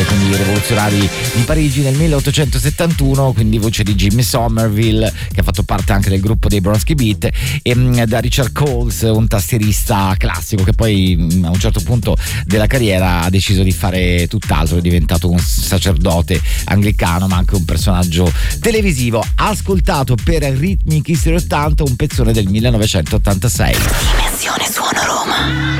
quindi i rivoluzionari di Parigi nel 1871, quindi voce di Jimmy Somerville, che ha fatto parte anche del gruppo dei Bronski Beat, e da Richard Coles, un tastierista classico che poi a un certo punto della carriera ha deciso di fare tutt'altro, è diventato un sacerdote anglicano ma anche un personaggio televisivo. Ascoltato per Ritmic History 80 un pezzone del 1986. Dimensione Suono Roma.